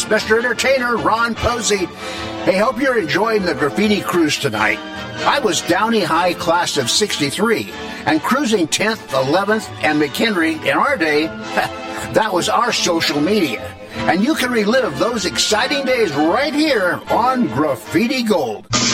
host, Mr. Entertainer Ron Posey. Hey, hope you're enjoying the graffiti cruise tonight. I was Downey High class of 63 and cruising 10th, 11th, and McHenry in our day. That was our social media. And you can relive those exciting days right here on Graffiti Gold.